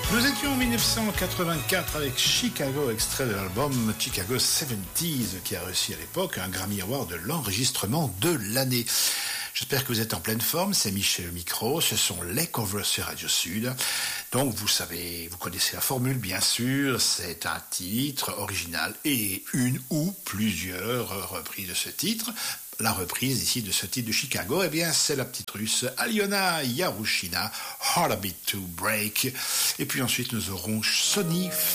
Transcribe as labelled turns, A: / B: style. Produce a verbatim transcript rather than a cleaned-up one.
A: Nous étions en dix-neuf cent quatre-vingt-quatre avec Chicago, extrait de l'album Chicago soixante-dix, qui a reçu à l'époque un Grammy Award de l'enregistrement de l'année. J'espère que vous êtes en pleine forme, c'est Michel Micro, ce sont les covers sur Radio Sud. Donc vous savez, vous connaissez la formule bien sûr, c'est un titre original et une ou plusieurs reprises de ce titre. La reprise ici de ce titre de Chicago, eh bien c'est la petite russe Aliona Yarouchina, Heartbeat to Break. Et puis ensuite nous aurons Sonny